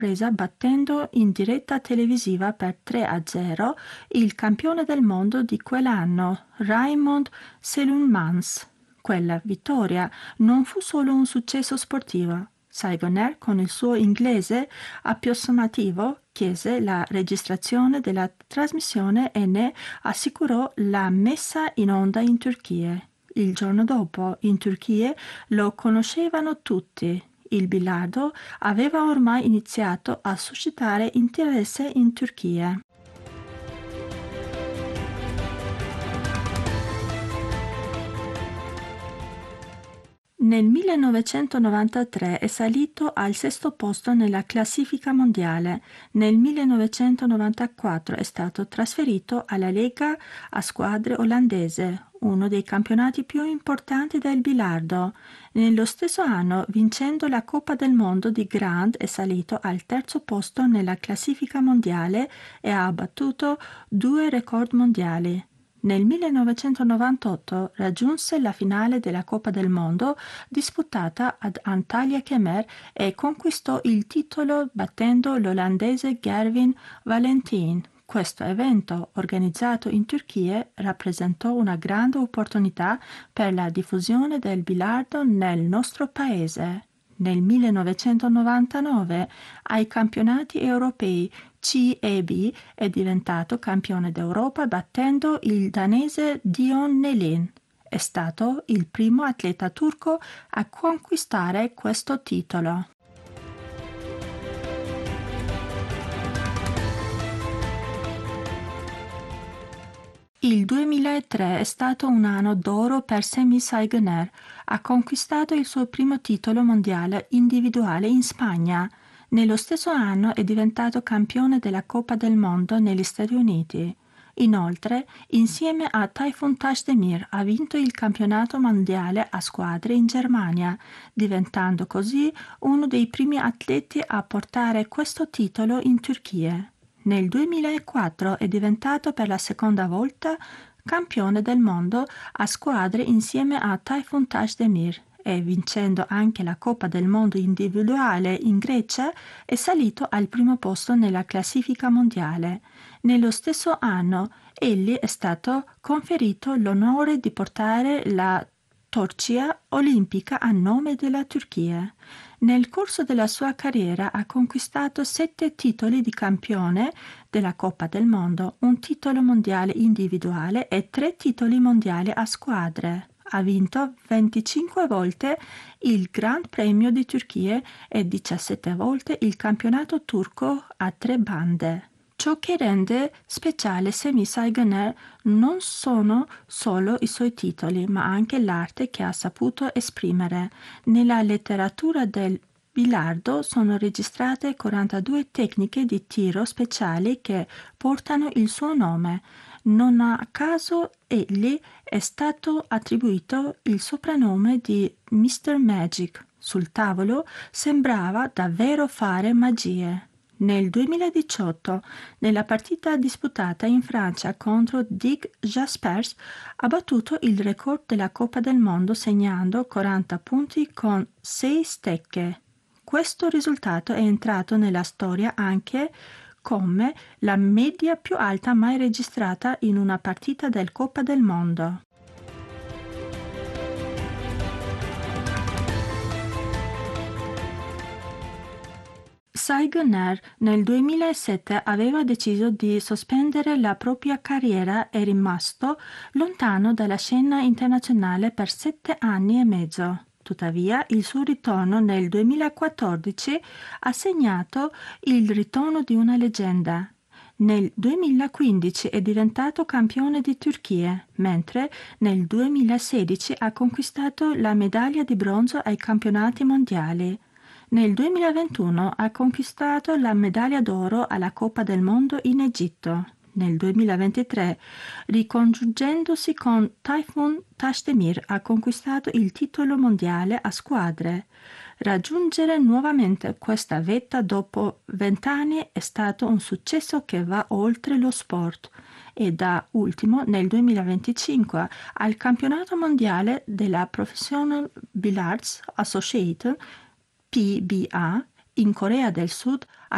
sorpresa battendo in diretta televisiva per 3-0 il campione del mondo di quell'anno, Raymond Seulmans. Quella vittoria non fu solo un successo sportivo. Saigoner, con il suo inglese approssimativo, chiese la registrazione della trasmissione e ne assicurò la messa in onda in Turchia. Il giorno dopo, in Turchia, lo conoscevano tutti. Il bilardo aveva ormai iniziato a suscitare interesse in Turchia. Nel 1993 è salito al sesto posto nella classifica mondiale. Nel 1994 è stato trasferito alla Lega a squadre olandese, uno dei campionati più importanti del bilardo. Nello stesso anno, vincendo la Coppa del Mondo di Grand, è salito al terzo posto nella classifica mondiale e ha battuto 2 record mondiali. Nel 1998 raggiunse la finale della Coppa del Mondo disputata ad Antalya Kemer e conquistò il titolo battendo l'olandese Gerwin Valentin. Questo evento, organizzato in Turchia, rappresentò una grande opportunità per la diffusione del bilardo nel nostro paese. Nel 1999, ai campionati europei C e B, è diventato campione d'Europa battendo il danese Dion Nelin. È stato il primo atleta turco a conquistare questo titolo. Il 2003 è stato un anno d'oro per Semi Saigoner. Ha conquistato il suo primo titolo mondiale individuale in Spagna. Nello stesso anno è diventato campione della Coppa del Mondo negli Stati Uniti. Inoltre, insieme a Tayfun Tasdemir ha vinto il campionato mondiale a squadre in Germania, diventando così uno dei primi atleti a portare questo titolo in Turchia. Nel 2004 è diventato per la seconda volta campione del mondo a squadre insieme a Tayfun Tasdemir e vincendo anche la Coppa del Mondo individuale in Grecia è salito al primo posto nella classifica mondiale. Nello stesso anno egli è stato conferito l'onore di portare la torcia olimpica a nome della Turchia. Nel corso della sua carriera ha conquistato 7 titoli di campione della Coppa del Mondo, un titolo mondiale individuale e 3 titoli mondiali a squadre. Ha vinto 25 volte il Gran Premio di Turchia e 17 volte il campionato turco a 3 bande. Ciò che rende speciale Semi Saigoner non sono solo i suoi titoli, ma anche l'arte che ha saputo esprimere. Nella letteratura del bilardo sono registrate 42 tecniche di tiro speciali che portano il suo nome. Non a caso egli è stato attribuito il soprannome di Mr. Magic. Sul tavolo sembrava davvero fare magie. Nel 2018, nella partita disputata in Francia contro Dick Jaspers, ha battuto il record della Coppa del Mondo segnando 40 punti con 6 stecche. Questo risultato è entrato nella storia anche come la media più alta mai registrata in una partita del Coppa del Mondo. Saigoner nel 2007 aveva deciso di sospendere la propria carriera e rimasto lontano dalla scena internazionale per 7 anni e mezzo. Tuttavia, il suo ritorno nel 2014 ha segnato il ritorno di una leggenda. Nel 2015 è diventato campione di Turchia, mentre nel 2016 ha conquistato la medaglia di bronzo ai campionati mondiali. Nel 2021 ha conquistato la medaglia d'oro alla Coppa del Mondo in Egitto. Nel 2023, ricongiungendosi con Tayfun Tasdemir, ha conquistato il titolo mondiale a squadre. Raggiungere nuovamente questa vetta dopo 20 anni è stato un successo che va oltre lo sport e da ultimo nel 2025 al campionato mondiale della Professional Billiards Association PBA in Corea del Sud